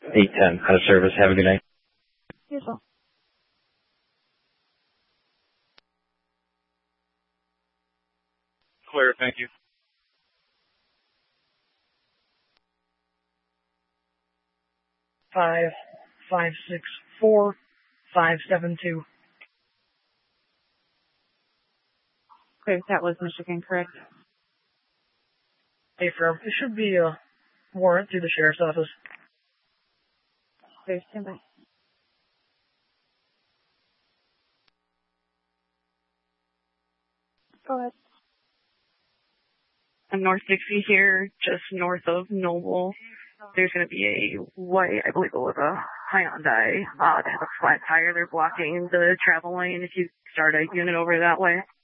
810, out of service. Have a good night. You as well. Clear, thank you. 5564572. Okay, that was Michigan, correct? Hey, firm. It should be a warrant through the sheriff's office. Okay, stand by. Go ahead. I'm North Dixie here, just north of Noble. There's going to be a white, I believe it was a Hyundai, that has a flat tire. They're blocking the travel lane if you start a unit over that way.